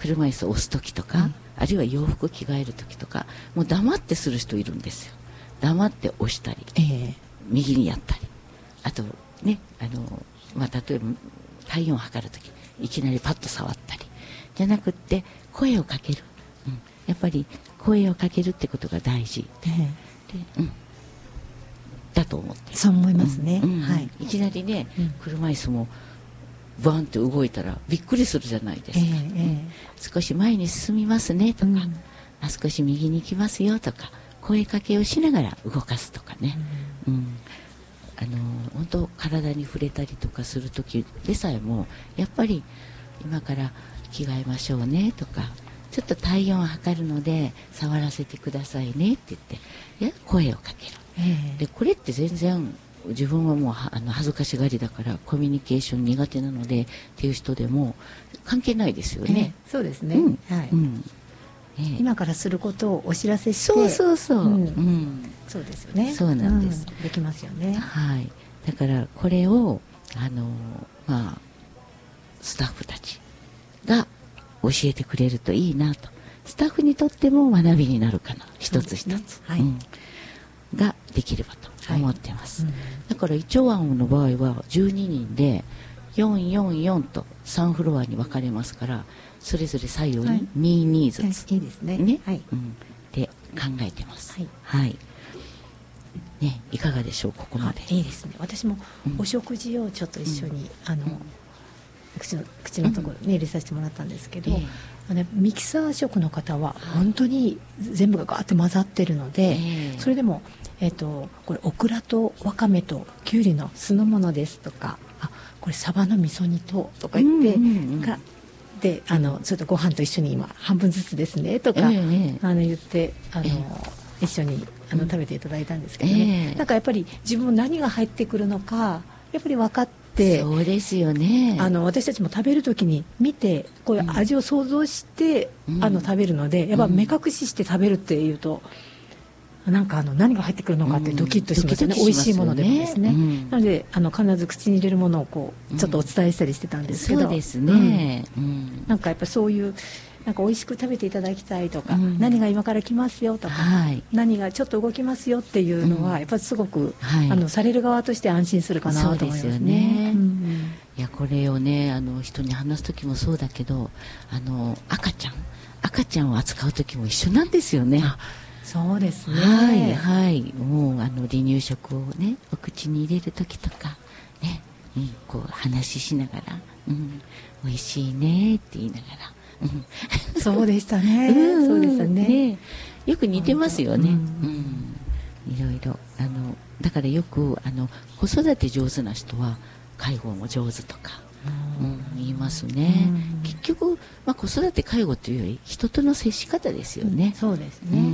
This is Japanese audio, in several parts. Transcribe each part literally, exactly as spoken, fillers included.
車椅子を押す時とか、うん、あるいは洋服着替える時とかもう黙ってする人いるんですよ。黙って押したり、えー、右にやったり、あとね、あの、まあ、例えば体温を測る時いきなりパッと触ったりじゃなくって声をかける、うん、やっぱり声をかけるってことが大事、えーでうん、だと思ってそう思いますね、 うんうん、 はい、 いきなりね、うん、車椅子もバーンって動いたらびっくりするじゃないですか、えーえー、少し前に進みますねとか、うん、あ少し右に行きますよとか声かけをしながら動かすとかね、うんうん、あの本当体に触れたりとかする時でさえもやっぱり今から着替えましょうねとかちょっと体温を測るので触らせてくださいねって言っていや声をかける、えー、でこれって全然自分はもうあの恥ずかしがりだからコミュニケーション苦手なのでっていう人でも関係ないですよね、 えー、そうですね、 うんはい、 うんえー、今からすることをお知らせしてそうそうそう、うんうん、 そうですよねそうなんです、 うん、できますよね、 はい、だからこれをあの、まあ、スタッフたちが教えてくれるといいなとスタッフにとっても学びになるかな一つ一つ、ねはいうん、ができればと思ってます、はいうん、だから胃腸案の場合はじゅうににんでよんよんよんとさんフロアに分かれますからそれぞれ左右にににずつ、 はい、いいですね、 ね、 はいうん、で考えてます、 はいはいね、いかがでしょうここまで。 いいですね。私もお食事をちょっと一緒に、うん、あの、うん、口の口のところに、ね、入れさせてもらったんですけど、えーあのミキサー食の方は本当に全部がガーって混ざってるので、えー、それでも、えーと、これオクラとわかめときゅうりの酢の物ですとかあこれサバの味噌煮ととか言って、うんうんうん、がであのちょっとご飯と一緒に今半分ずつですねとか、えー、あの言ってあの、えー、一緒にあの食べていただいたんですけどね、えー、なんかやっぱり自分何が入ってくるのかやっぱり分かってそうですよねあの私たちも食べるときに見てこういう味を想像して、うん、あの食べるのでやっぱ目隠しして食べるっていうと、うん、なんかあの何が入ってくるのかってドキッとしますよね、うん、美味しいものでもですね、うん、なのであの必ず口に入れるものをこうちょっとお伝えしたりしてたんですけど、 そうですね、うん、 なんかやっぱそういうなんか美味しく食べていただきたいとか、うん、何が今から来ますよとか、はい、何がちょっと動きますよっていうのは、うん、やっぱりすごく、はい、あのされる側として安心するかなと思いますね。そうですよね、うん、 いやこれをねあの人に話す時もそうだけどあの赤ちゃん赤ちゃんを扱う時も一緒なんですよね。 あそうですね、 はいはいもうあの離乳食をねお口に入れる時とかね、うん、こう話ししながら、うん、美味しいねって言いながらそうでしたね、うん、そうでしたね、 ねよく似てますよね、うんうん、いろいろあのだからよくあの子育て上手な人は介護も上手とか、うん、言いますね、うん、結局、まあ、子育て介護というより人との接し方ですよね、 うん、そうですね、うんうん、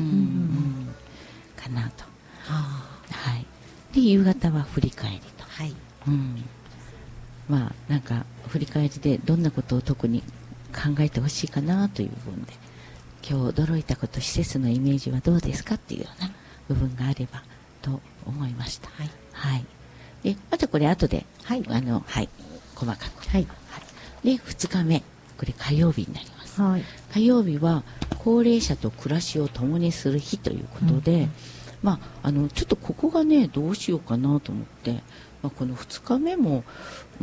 かなと、はあ、はい、で夕方は振り返りと、 はいうん、まあなんか振り返りでどんなことを特に考えてほしいかなという部分で今日驚いたこと施設のイメージはどうですかっていうような部分があればと思いました。はい、はい、でまたこれ後で、はいあのはい、細かく、はいはい、でふつかめこれ火曜日になります、はい、火曜日は高齢者と暮らしを共にする日ということで、うんうん、まあ、あのちょっとここがねどうしようかなと思って、まあ、このふつかめもうん、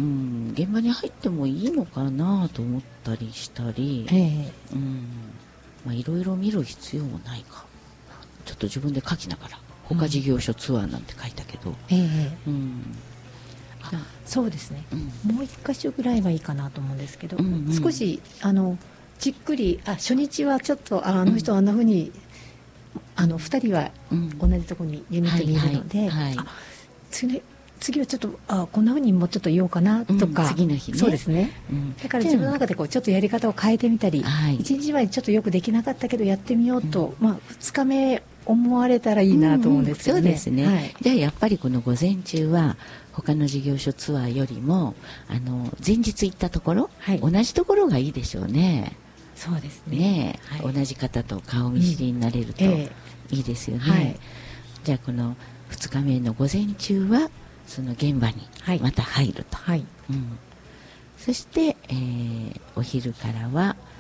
現場に入ってもいいのかなと思ったりしたり、えーうんまあ、いろいろ見る必要もないかちょっと自分で書きながら他事業所ツアーなんて書いたけど、うんえーうん、 あそうですね、うん、もう一箇所ぐらいはいいかなと思うんですけど、うんうん、少しあのじっくりあ初日はちょっと あ, あの人はあんなふうに、うん、あのふたりは同じところにユニットにいるので、はいはいはい、あ次次はちょっとあこんなふうにもうちょっと言おうかなとか、 うん、次の日ねそうですね、うん、だから自分の中でこうちょっとやり方を変えてみたり、はい、いちにちまえちょっとよくできなかったけどやってみようと、うんまあ、ふつかめ思われたらいいなと思うんですけどね、 うんうん、そうですね、はい、じゃあやっぱりこの午前中は他の事業所ツアーよりもあの前日行ったところ、はい、同じところがいいでしょうね。 そうですね、 ね、はい、同じ方と顔見知りになれるといいですよね、うんえーはい、じゃあこのふつかめの午前中はその現場にまた入ると、はいうん、そして、えー、お昼からは